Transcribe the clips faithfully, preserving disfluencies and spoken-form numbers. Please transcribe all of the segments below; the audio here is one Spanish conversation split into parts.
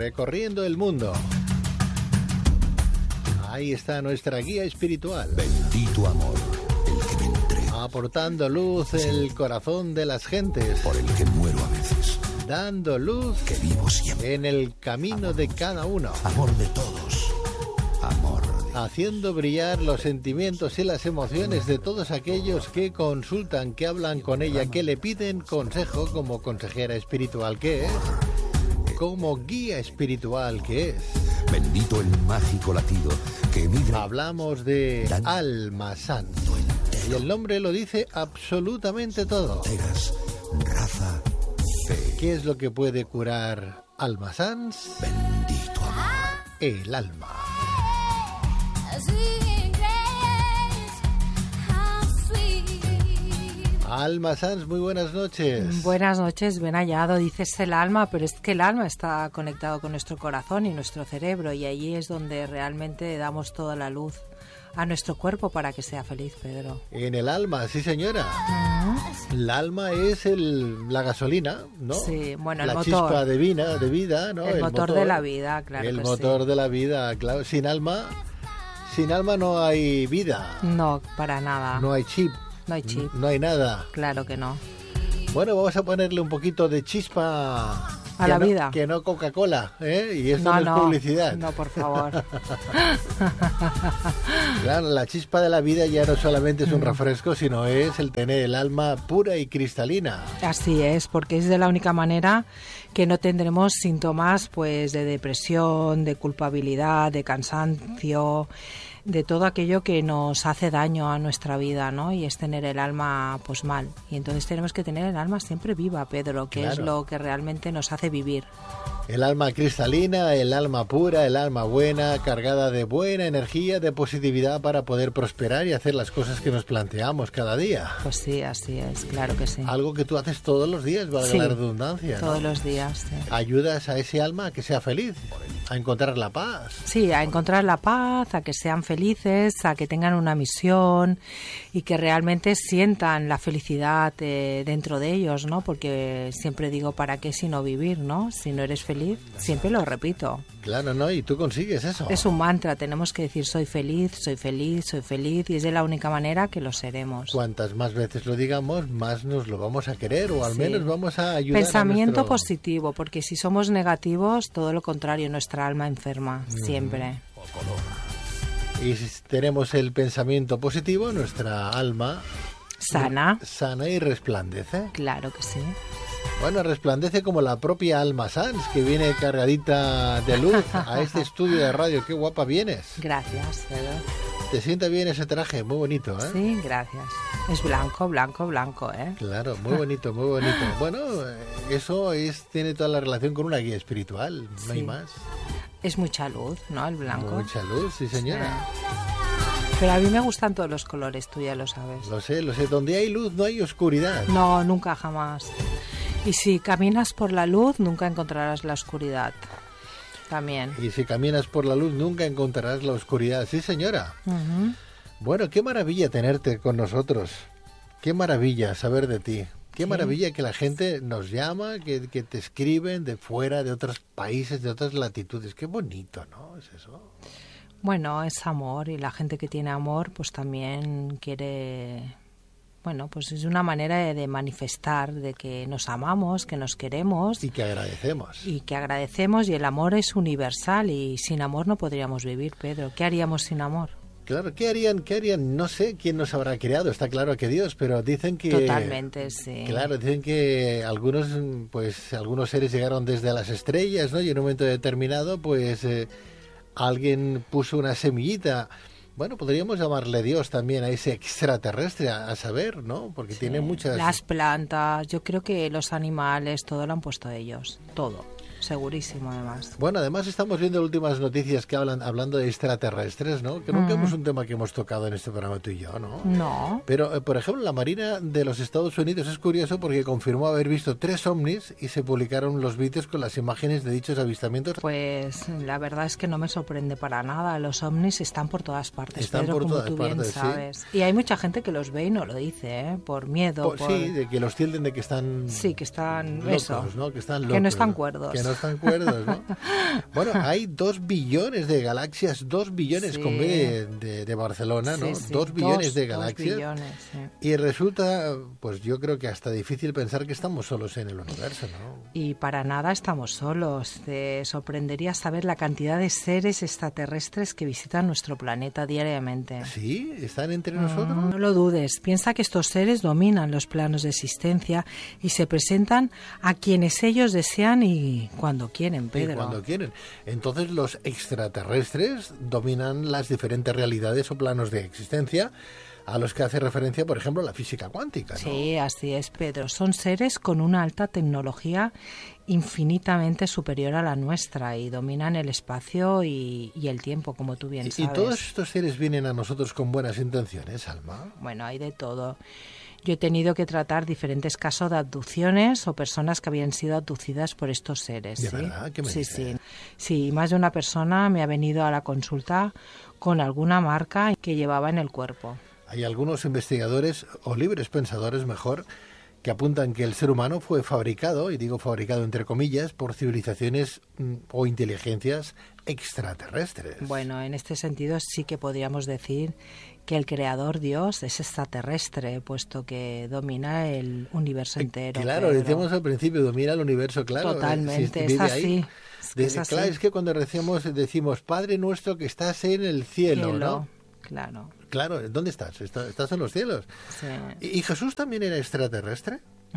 recorriendo el mundo. Ahí está nuestra guía espiritual. Bendito amor, el que me entrega. Aportando luz en el corazón de las gentes. Por el que muero a veces. Dando luz que vivo siempre. En el camino amor, de cada uno. Amor de todos. Amor de... Haciendo brillar los sentimientos y las emociones de todos aquellos que consultan, que hablan con ella, que le piden consejo como consejera espiritual que es, como guía espiritual que es. Bendito el mágico latido que emigra. Hablamos de Alma Sanz. Y el nombre lo dice absolutamente todo. Fronteras, raza, fe. ¿Qué es lo que puede curar Alma Sanz? Bendito amor. El alma. Alma Sanz, muy buenas noches. Buenas noches, bien hallado. Dices el alma, pero es que el alma está conectado con nuestro corazón y nuestro cerebro, y allí es donde realmente damos toda la luz a nuestro cuerpo para que sea feliz, Pedro. En el alma, sí señora. Uh-huh. El alma es el, la gasolina, ¿no? Sí, bueno, el la motor. La chispa de vida, de vida, ¿no? El, el motor, motor de la vida, claro. El que motor sí. de la vida, claro. Sin alma, sin alma no hay vida. No, para nada. No hay chip. No hay chip. No hay nada. Claro que no. Bueno, vamos a ponerle un poquito de chispa a la no, vida. Que no Coca-Cola, ¿eh? Y esto no, no, no es publicidad. No, por favor. Claro, la chispa de la vida ya no solamente es un refresco, sino es el tener el alma pura y cristalina. Así es, porque es de la única manera que no tendremos síntomas pues de depresión, de culpabilidad, de cansancio, de todo aquello que nos hace daño a nuestra vida, ¿no? Y es tener el alma pues mal. Y entonces tenemos que tener el alma siempre viva, Pedro, que claro. es lo que realmente nos hace vivir. El alma cristalina, el alma pura, el alma buena, cargada de buena energía, de positividad para poder prosperar y hacer las cosas que nos planteamos cada día. Pues sí, así es, claro que sí. Algo que tú haces todos los días, valga sí, la redundancia, ¿no? Todos los días, sí. Ayudas a ese alma a que sea feliz, a encontrar la paz. Sí, a encontrar la paz, a que sean felices, a que tengan una misión y que realmente sientan la felicidad eh, dentro de ellos, ¿no? Porque siempre digo, ¿para qué si no vivir, no? Si no eres feliz, siempre lo repito. Claro, ¿no? Y tú consigues eso. Es un mantra, tenemos que decir soy feliz, soy feliz, soy feliz, y es de la única manera que lo seremos. Cuantas más veces lo digamos, más nos lo vamos a querer, o al sí. menos vamos a ayudar Pensamiento a nuestro... positivo, porque si somos negativos, todo lo contrario, nuestra alma enferma, mm. siempre. Y si tenemos el pensamiento positivo, nuestra alma... Sana. Sana y resplandece. Claro que sí. Bueno, resplandece como la propia Alma Sanz, que viene cargadita de luz a este estudio de radio. ¡Qué guapa vienes! Gracias, Pedro. ¿Te sienta bien ese traje? Muy bonito, ¿eh? Sí, gracias. Es blanco, blanco, blanco, ¿eh? Claro, muy bonito, muy bonito. Bueno, eso es tiene toda la relación con una guía espiritual, no sí. hay más. Es mucha luz, ¿no? El blanco. Mucha luz, sí, señora. Sí. Pero a mí me gustan todos los colores, tú ya lo sabes. Lo sé, lo sé. Donde hay luz no hay oscuridad. No, nunca, jamás. Y si caminas por la luz, nunca encontrarás la oscuridad. También. Y si caminas por la luz, nunca encontrarás la oscuridad. Sí, señora. Uh-huh. Bueno, qué maravilla tenerte con nosotros. Qué maravilla saber de ti. Qué sí. maravilla que la gente nos llama, que, que te escriben de fuera, de otros países, de otras latitudes. Qué bonito, ¿no? Es eso. Bueno, es amor, y la gente que tiene amor pues también quiere... Bueno, pues es una manera de, de manifestar de que nos amamos, que nos queremos. Y que agradecemos. Y que agradecemos, y el amor es universal, y sin amor no podríamos vivir, Pedro. ¿Qué haríamos sin amor? Claro, ¿qué harían? ¿Qué harían? No sé quién nos habrá creado, está claro que Dios, pero dicen que... Totalmente, sí. Claro, dicen que algunos, pues, algunos seres llegaron desde las estrellas, ¿no? Y en un momento determinado, pues, eh, alguien puso una semillita... Bueno, podríamos llamarle Dios también a ese extraterrestre, a, a saber, ¿no? Porque sí, tiene muchas... Las plantas, yo creo que los animales, todo lo han puesto ellos, todo. Segurísimo, además. Bueno, además estamos viendo últimas noticias que hablan hablando de extraterrestres, ¿no? Que nunca mm. es un tema que hemos tocado en este programa tú y yo, ¿no? No. Pero, eh, por ejemplo, la Marina de los Estados Unidos es curioso porque confirmó haber visto tres ovnis y se publicaron los vídeos con las imágenes de dichos avistamientos. Pues la verdad es que no me sorprende para nada. Los ovnis están por todas partes, están Pedro, por como todas tú partes, bien sabes. Sí. Y hay mucha gente que los ve y no lo dice, ¿eh? Por miedo. Por, por... Sí, de que los tilden de que están... Sí, que están... locos, eso. ¿no? Que están locos. Que no están cuerdos. Que no no están cuerdos, ¿no? Bueno, hay dos billones de galaxias, dos billones Sí. con B de, de, de Barcelona, ¿no? Sí, sí, Dos billones dos- de dos galaxias. billones, sí. Y resulta, pues yo creo que hasta difícil pensar que estamos solos en el universo, ¿no? Y para nada estamos solos. Te sorprendería saber la cantidad de seres extraterrestres que visitan nuestro planeta diariamente. ¿Sí? ¿Están entre No, nosotros? no lo dudes. Piensa que estos seres dominan los planos de existencia y se presentan a quienes ellos desean y cuando quieren, Y Pedro. cuando quieren. Entonces los extraterrestres dominan las diferentes realidades o planos de existencia a los que hace referencia, por ejemplo, la física cuántica, ¿no? Sí, así es, Pedro. Son seres con una alta tecnología infinitamente superior a la nuestra y dominan el espacio y, y el tiempo, como tú bien Y, y sabes. todos estos seres vienen a nosotros con buenas intenciones, Alma. Bueno, hay de todo. Yo he tenido que tratar diferentes casos de abducciones o personas que habían sido abducidas por estos seres. ¿De ¿sí? verdad? ¿Qué me sí, dices? sí. Sí, más de una persona me ha venido a la consulta con alguna marca que llevaba en el cuerpo. Hay algunos investigadores, o libres pensadores mejor, que apuntan que el ser humano fue fabricado, y digo fabricado entre comillas, por civilizaciones mm, o inteligencias extraterrestres. Bueno, en este sentido sí que podríamos decir que el creador Dios es extraterrestre, puesto que domina el universo entero. Claro, Pedro. decíamos al principio, domina el universo, claro. Totalmente, eh, es vive ahí. así. Es que De- es así. Claro, es que cuando recemos decimos, Padre nuestro que estás en el cielo, Cielo, ¿no? claro. Claro, ¿dónde estás? Está- Estás en los cielos. Sí. ¿Y y Jesús también era extraterrestre?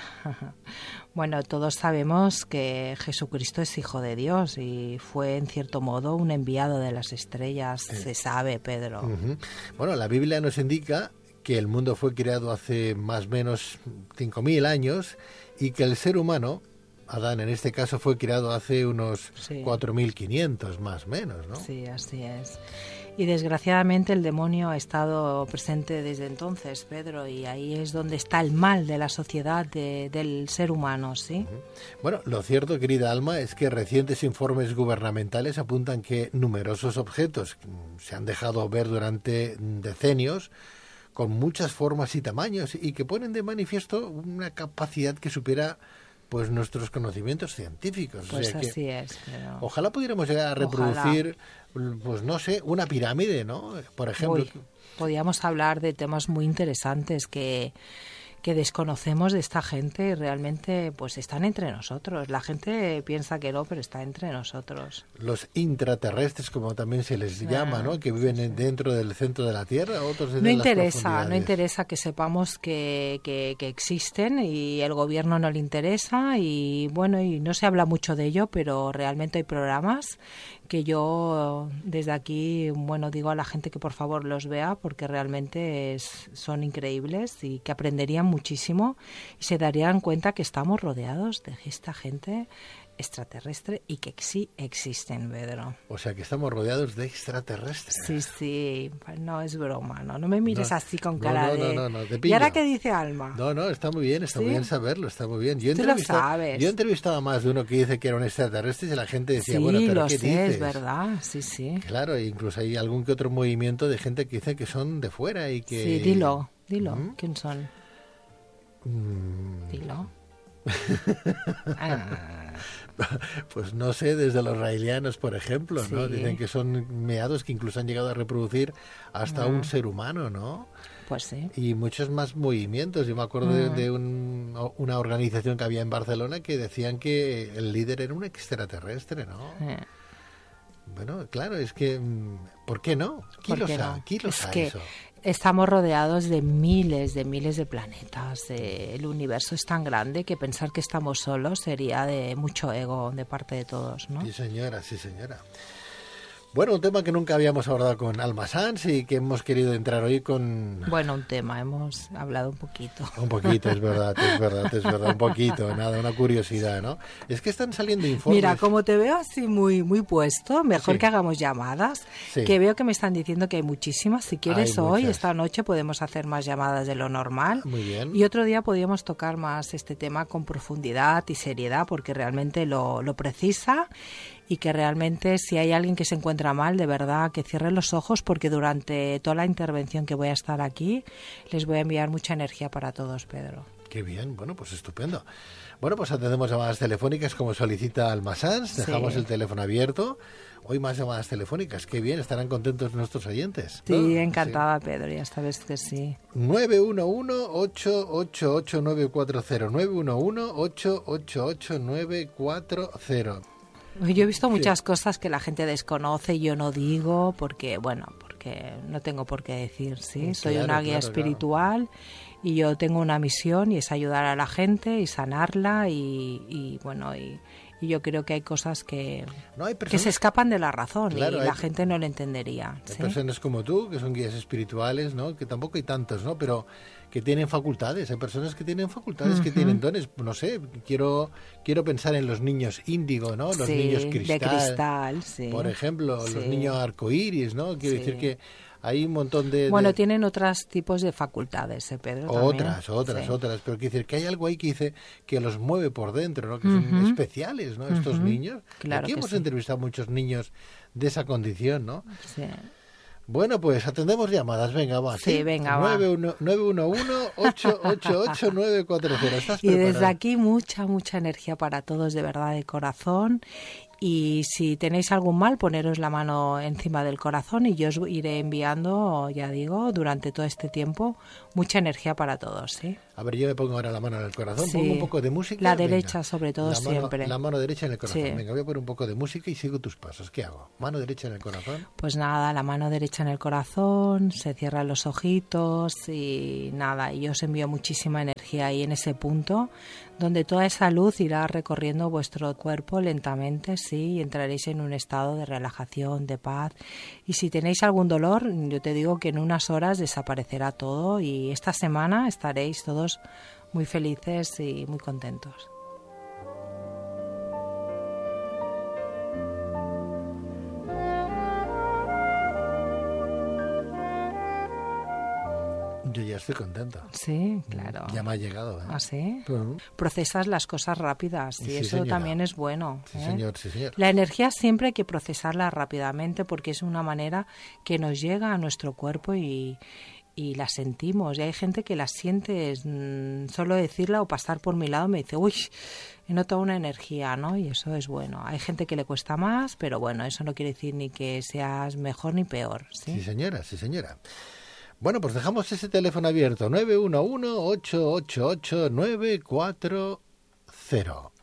Bueno, todos sabemos que Jesucristo es hijo de Dios y fue en cierto modo un enviado de las estrellas, se sabe, Pedro. Ujú. Bueno, la Biblia nos indica que el mundo fue creado hace más o menos cinco mil años y que el ser humano, Adán en este caso, fue creado hace unos Sí. cuatro mil quinientos más o menos, ¿no? Sí, así es. Y desgraciadamente el demonio ha estado presente desde entonces, Pedro, y ahí es donde está el mal de la sociedad, de- del ser humano, ¿sí? Bueno, lo cierto, querida Alma, es que recientes informes gubernamentales apuntan que numerosos objetos mm, se han dejado ver durante decenios con muchas formas y tamaños y que ponen de manifiesto una capacidad que supera pues nuestros conocimientos científicos. O Pues sea que así es. Pero... ojalá pudiéramos llegar a reproducir, pues no sé, una pirámide, ¿no? Por ejemplo. Uy, podríamos hablar de temas muy interesantes que, que desconocemos de esta gente y realmente pues están entre nosotros. La gente piensa que no, pero está entre nosotros. Los intraterrestres, como también se les llama, ¿no? Que viven en- dentro del centro de la Tierra, otros en No las interesa, no profundidades. interesa que sepamos que, que, que existen y el gobierno no le interesa y bueno, y no se habla mucho de ello, pero realmente hay programas que yo desde aquí, bueno, digo a la gente que por favor los vea porque realmente es- son increíbles y que aprenderían muchísimo y se darían cuenta que estamos rodeados de esta gente extraterrestre y que sí existen, Pedro. O sea, que estamos rodeados de extraterrestres. Sí, sí, no es broma, no, no me mires No, así con no, cara no, de... no, no, te ¿Y pillo. ahora qué dice Alma? No, no, está muy bien, está ¿Sí? muy bien saberlo, está muy bien. Yo he Tú lo entrevistado- sabes. Yo he entrevistado a más de uno que dice que era un extraterrestre y la gente decía, Sí, bueno, pero lo ¿qué sé, dices? es verdad, sí, sí. Claro, e incluso hay algún que otro movimiento de gente que dice que son de fuera y que... Sí, dilo, dilo, ¿Mm? ¿quién son? Mm, Dilo. Ah, Pues no sé, desde los raelianos, por ejemplo, ¿no? Sí. Dicen que son meados que incluso han llegado a reproducir hasta Ah. un ser humano, ¿no? pues sí. Y muchos más movimientos. Yo me acuerdo de, Mm. de un- una organización que había en Barcelona que decían que el líder era un extraterrestre, ¿no? Eh, Bueno, claro, es que... mm, ¿por qué no? ¿Quién ¿por lo qué sabe? no? ¿Quién lo Es sabe que eso? estamos rodeados de miles, de miles de planetas. eh, el universo es tan grande que pensar que estamos solos sería de mucho ego de parte de todos, ¿no? Sí, señora, sí, señora. Bueno, un tema que nunca habíamos abordado con Alma Sanz y que hemos querido entrar hoy con... Bueno, un tema, hemos hablado un poquito. Un poquito, es verdad, es verdad, es verdad, un poquito, nada, una curiosidad, ¿no? Es que están saliendo informes... Mira, como te veo así muy muy puesto, mejor Sí. que hagamos llamadas, Sí. que veo que me están diciendo que hay muchísimas. Si quieres Hay hoy, muchas. esta noche, podemos hacer más llamadas de lo normal. Muy bien. Y otro día podríamos tocar más este tema con profundidad y seriedad, porque realmente lo, lo precisa y que realmente si hay alguien que se encuentra mal, de verdad, que cierre los ojos, porque durante toda la intervención que voy a estar aquí, les voy a enviar mucha energía para todos, Pedro. Qué bien, bueno, pues estupendo. Bueno, pues atendemos llamadas telefónicas como solicita Almasans, dejamos sí. el teléfono abierto. Hoy más llamadas telefónicas, qué bien, estarán contentos nuestros oyentes, ¿no? Sí, encantada, sí. Pedro, ya esta vez que sí. nueve uno uno, ocho ocho ocho, nueve cuatro cero, nueve uno uno, ocho ocho ocho, nueve cuatro cero. Yo he visto muchas sí. cosas que la gente desconoce y yo no digo porque, bueno, porque no tengo por qué decir, ¿sí? Soy claro, una guía claro, espiritual claro. y yo tengo una misión y es ayudar a la gente y sanarla y, y bueno, y... Y yo creo que hay cosas que, no, hay personas, que se escapan de la razón claro, y la hay, gente no lo entendería. Hay ¿sí? personas como tú, que son guías espirituales, ¿no? Que tampoco hay tantos, ¿no? Pero que tienen facultades. Hay personas que tienen facultades, uh-huh. que tienen dones. No sé, quiero quiero pensar en los niños índigo, ¿no? Los sí, niños cristal. De cristal, sí. Por ejemplo, sí. los niños arcoíris, ¿no? Quiero sí. decir que hay un montón de... Bueno, de... tienen otros tipos de facultades, ¿eh, Pedro? Otras, también. otras, sí. otras. Pero quiero decir que hay algo ahí que dice que los mueve por dentro, ¿no? Que son uh-huh. especiales, ¿no? Estos uh-huh. niños. Claro Aquí que hemos sí. entrevistado a muchos niños de esa condición, ¿no? Sí. Bueno, pues atendemos llamadas. Venga, va. Sí, ¿sí? venga, nueve uno uno, ocho ocho ocho, nueve cuatro cero. ¿Estás Y preparado? desde aquí mucha, mucha energía para todos, de verdad, de corazón. Y si tenéis algún mal, poneros la mano encima del corazón y yo os iré enviando, ya digo, durante todo este tiempo, mucha energía para todos, ¿sí? A ver, yo me pongo ahora la mano en el corazón, sí. pongo un poco de música. La venga. derecha, sobre todo, la mano, siempre. La mano derecha en el corazón. Sí. Venga, voy a poner un poco de música y sigo tus pasos. ¿Qué hago? Mano derecha en el corazón. Pues nada, la mano derecha en el corazón, se cierran los ojitos y nada, y yo os envío muchísima energía ahí en ese punto, donde toda esa luz irá recorriendo vuestro cuerpo lentamente, sí, y entraréis en un estado de relajación, de paz. Y si tenéis algún dolor, yo te digo que en unas horas desaparecerá todo y esta semana estaréis todos muy felices y muy contentos. Yo ya estoy contento. Sí, claro. Ya me ha llegado. ¿eh? ¿Ah, sí? Uh-huh. Procesas las cosas rápidas y sí, eso señora. también es bueno. Sí, ¿eh? señor, sí, señor. La energía siempre hay que procesarla rápidamente porque es una manera que nos llega a nuestro cuerpo y, y la sentimos. Y hay gente que la siente, mmm, solo decirla o pasar por mi lado me dice, uy, he notado una energía, ¿no? Y eso es bueno. Hay gente que le cuesta más, pero bueno, eso no quiere decir ni que seas mejor ni peor. Sí, sí señora, sí, señora. Bueno, pues dejamos ese teléfono abierto, nueve uno uno, ocho ocho ocho, nueve cuatro cero.